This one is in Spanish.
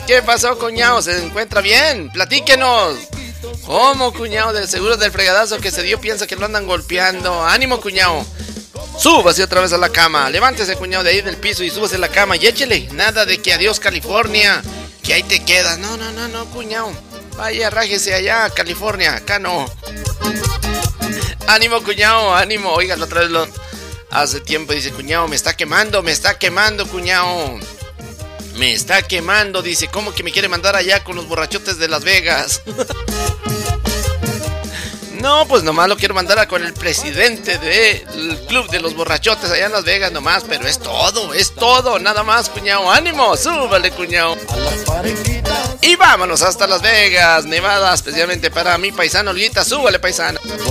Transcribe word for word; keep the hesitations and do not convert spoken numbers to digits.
¿Qué pasó, cuñado? ¿Se encuentra bien? Platíquenos. ¿Cómo, cuñado? De seguro del fregadazo que se dio piensa que lo andan golpeando. Ánimo, cuñado. Súbase otra vez a la cama. Levántese, cuñado, de ahí del piso y súbase a la cama y échele. Nada de que adiós, California, que ahí te quedas. No, no, no, no, cuñado. Vaya, rájese allá, California. Acá no. Ánimo, cuñado, ánimo. Oigan, otra vez lo... Hace tiempo dice, cuñado, me está quemando, me está quemando, cuñado. Me está quemando, dice. ¿Cómo que me quiere mandar allá con los borrachotes de Las Vegas? No, pues nomás lo quiero mandar a con el presidente del club de los borrachotes allá en Las Vegas nomás. Pero es todo, es todo, nada más, cuñado. ¡Ánimo! ¡Súbale, cuñado! Y vámonos hasta Las Vegas, Nevada, especialmente para mi paisano Olguita. ¡Súbale, paisano!